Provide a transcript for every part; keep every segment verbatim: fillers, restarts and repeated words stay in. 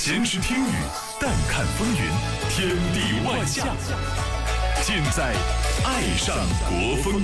闲时听雨，淡看风云，天地万象，尽在爱上国风。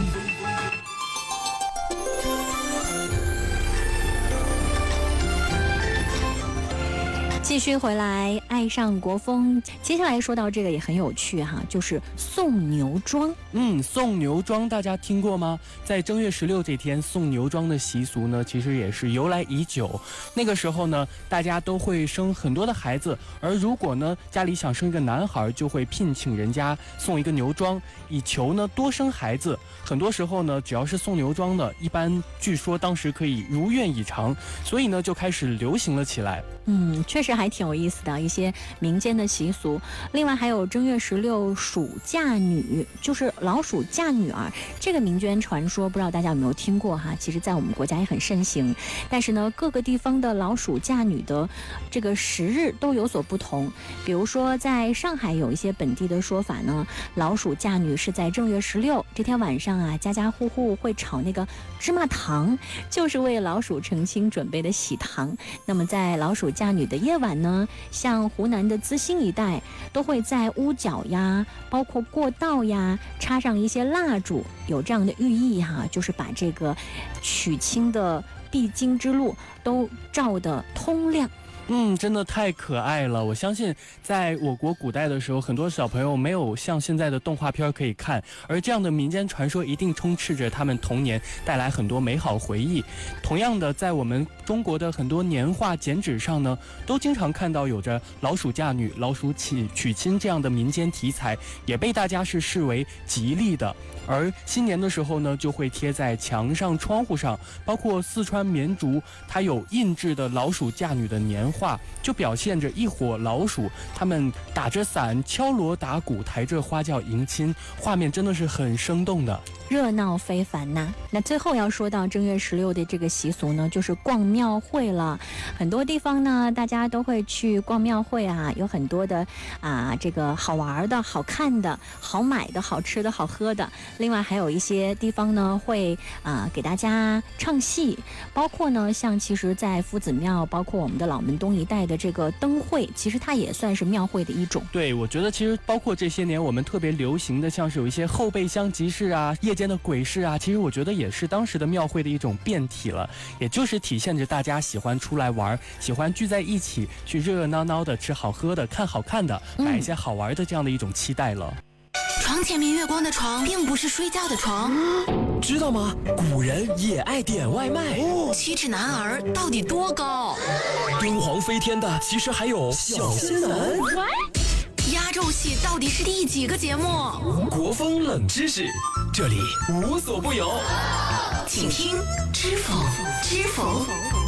继续回来，爱上国风。接下来说到这个也很有趣哈，就是送牛庄。 嗯，送牛庄大家听过吗？在正月十六这天，送牛庄的习俗呢，其实也是由来已久。那个时候呢，大家都会生很多的孩子，而如果呢家里想生一个男孩，就会聘请人家送一个牛庄，以求呢多生孩子。很多时候呢，只要是送牛庄的，一般据说当时可以如愿以偿，所以呢就开始流行了起来。 嗯，确实还挺有意思的一些民间的习俗。另外还有正月十六鼠嫁女，就是老鼠嫁女儿，这个民间传说不知道大家有没有听过哈？其实在我们国家也很盛行，但是呢各个地方的老鼠嫁女的这个时日都有所不同。比如说在上海有一些本地的说法呢，老鼠嫁女是在正月十六这天晚上啊，家家户户会炒那个芝麻糖，就是为老鼠成亲准备的喜糖。那么在老鼠嫁女的夜晚呢，像湖南的资兴一带都会在屋角呀，包括过道呀，插上一些蜡烛，有这样的寓意哈，就是把这个娶亲的必经之路都照得通亮。 嗯，真的太可爱了。我相信在我国古代的时候，很多小朋友没有像现在的动画片可以看，而这样的民间传说一定充斥着他们童年，带来很多美好回忆。同样的，在我们中国的很多年画剪纸上呢，都经常看到有着老鼠嫁女、老鼠娶娶亲这样的民间题材，也被大家是视为吉利的。而新年的时候呢，就会贴在墙上、窗户上，包括四川绵竹，它有印制的老鼠嫁女的年画，就表现着一伙老鼠，他们打着伞、敲锣打鼓、抬着花轿迎亲，画面真的是很生动的， 热闹非凡呐。那最后要说到正月十六的这个习俗呢，就是逛庙会了。很多地方呢，大家都会去逛庙会啊，有很多的啊这个好玩的、好看的、好买的、好吃的、好喝的。另外还有一些地方呢，会啊给大家唱戏，包括呢像其实在夫子庙，包括我们的老门东一带的这个灯会，其实它也算是庙会的一种。 对，我觉得其实包括这些年我们特别流行的，像是有一些后备箱集市啊、夜间的鬼市啊，其实我觉得也是当时的庙会的一种变体了，也就是体现着大家喜欢出来玩，喜欢聚在一起去热热闹闹的吃好喝的、看好看的、买一些好玩的这样的一种期待了。 床前明月光的床并不是睡觉的床， 知道吗？古人也爱点外卖。 七尺男儿到底多高？ 敦煌飞天的其实还有小仙男。 压轴戏到底是第几个节目？ 国风冷知识，这里无所不有。 请听知否知否。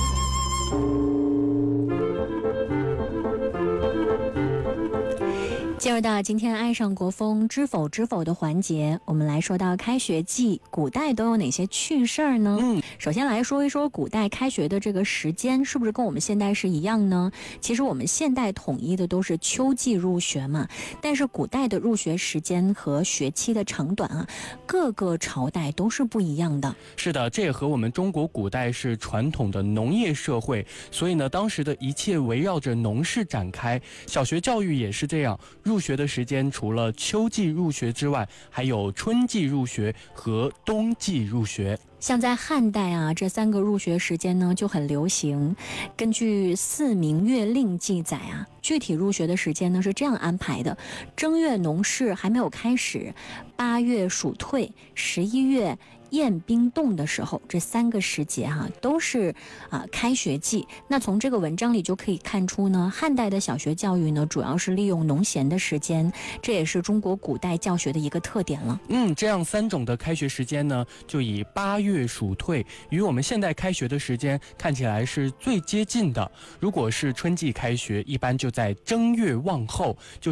进入到今天爱上国风知否知否的环节，我们来说到开学季，古代都有哪些趣事儿呢？嗯，首先来说一说古代开学的这个时间是不是跟我们现代是一样呢？其实我们现代统一的都是秋季入学嘛，但是古代的入学时间和学期的长短啊，各个朝代都是不一样的。 是的，这也和我们中国古代是传统的农业社会，所以呢，当时的一切围绕着农事展开。小学教育也是这样，入学的时间除了秋季入学之外，还有春季入学和冬季入学。 像在汉代啊，这三个入学时间呢就很流行。根据《四明月令》记载啊，具体入学的时间呢是这样安排的：正月农事还没有开始，八月暑退，十一月宴冰冻的时候，这三个时节哈、啊、都是啊开学季。那从这个文章里就可以看出呢，汉代的小学教育呢主要是利用农闲的时间，这也是中国古代教学的一个特点了。 嗯，这样三种的开学时间呢，就以八月暑退与我们现代开学的时间看起来是最接近的。如果是春季开学，一般就在正月望后，就